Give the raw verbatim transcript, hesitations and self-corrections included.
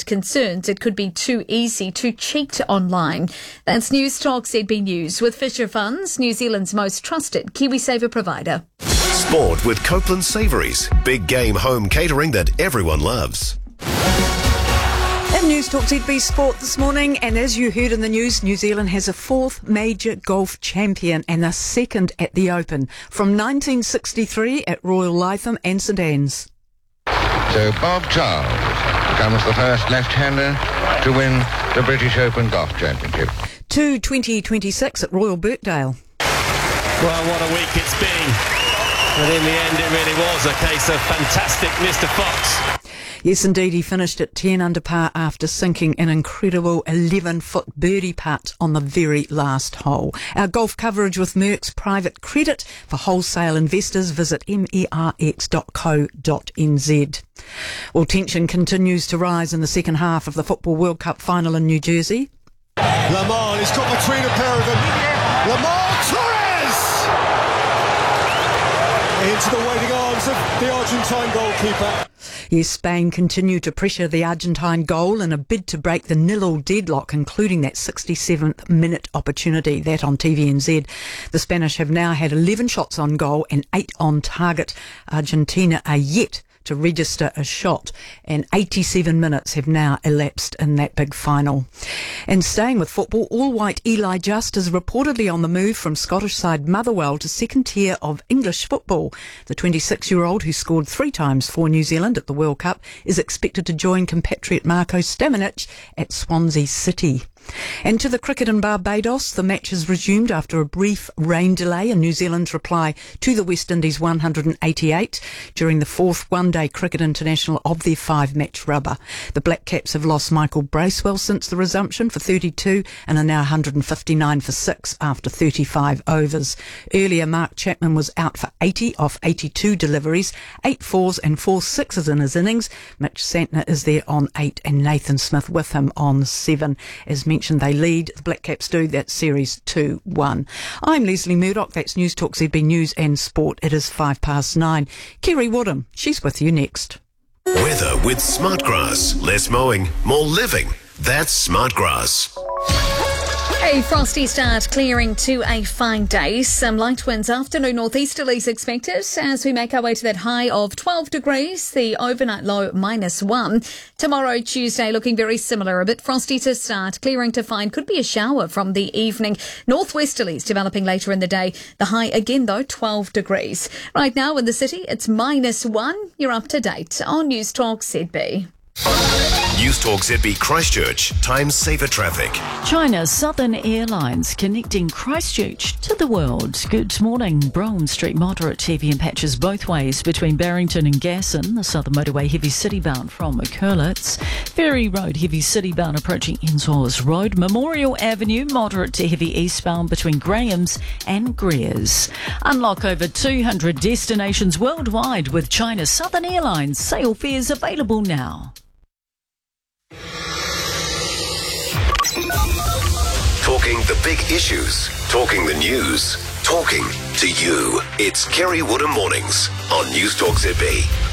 but concerns it could be too easy to cheat online. That's News Talk Z B News with Fisher Funds, New Zealand's most trusted KiwiSaver provider. Sport with Copeland Savouries. Big game home catering that everyone loves. In News Talk Z B Sport this morning, and as you heard in the news, New Zealand has a fourth major golf champion and a second at the Open from nineteen sixty-three at Royal Lytham and St Anne's. So Bob Charles becomes the first left-hander to win the British Open Golf Championship. To twenty twenty-six at Royal Birkdale. Well, what a week it's been. But in the end, it really was a case of fantastic Mister Fox. Yes, indeed, he finished at ten under par after sinking an incredible eleven-foot birdie putt on the very last hole. Our golf coverage with Merck's Private Credit. For wholesale investors, visit merx dot co dot n z. Well, tension continues to rise in the second half of the Football World Cup final in New Jersey. Lamar, he's got between a pair of them. Lamar Torres! Into the waiting arms of the Argentine goalkeeper. Yes, Spain continue to pressure the Argentine goal in a bid to break the nil-all deadlock, including that sixty-seventh minute opportunity, that on T V N Z. The Spanish have now had eleven shots on goal and eight on target. Argentina are yet to register a shot, and eighty-seven minutes have now elapsed in that big final. And staying with football, all-white Eli Just is reportedly on the move from Scottish side Motherwell to second tier of English football. The twenty-six-year-old, who scored three times for New Zealand at the World Cup, is expected to join compatriot Marco Stamenic at Swansea City. And to the cricket in Barbados, the match has resumed after a brief rain delay in New Zealand's reply to the West Indies one hundred eighty-eight during the fourth one-day cricket international of their five-match rubber. The Black Caps have lost Michael Bracewell since the resumption for thirty-two and are now one hundred fifty-nine for six after thirty-five overs. Earlier, Mark Chapman was out for eighty off eighty-two deliveries, eight fours and four sixes in his innings. Mitch Santner is there on eight and Nathan Smith with him on seven. As mentioned, they lead. The Black Caps do that series two one. I'm Leslie Murdoch. That's News Talk Z B News and Sport. It is five past nine. Kerry Woodham, she's with you next. Weather with Smartgrass. Less mowing, more living. That's Smartgrass. A frosty start, clearing to a fine day. Some light winds, afternoon northeasterlies expected as we make our way to that high of twelve degrees, the overnight low minus one. Tomorrow, Tuesday, looking very similar. A bit frosty to start, clearing to fine. Could be a shower from the evening. Northwesterlies developing later in the day. The high again, though, twelve degrees. Right now in the city, it's minus one. You're up to date on News Talk Z B. News Talk Z B Christchurch. Time saver traffic. China's Southern Airlines connecting Christchurch to the world. Good morning. Brougham Street moderate heavy in patches both ways between Barrington and Gasson. The Southern Motorway heavy citybound from Curlitz. Ferry Road heavy citybound approaching Ensors Road. Memorial Avenue moderate to heavy eastbound between Graham's and Greer's. Unlock over two hundred destinations worldwide with China's Southern Airlines. Sale fares available now. Talking the big issues, talking the news, talking to you. It's Kerry Woodham Mornings on News Talk Z B.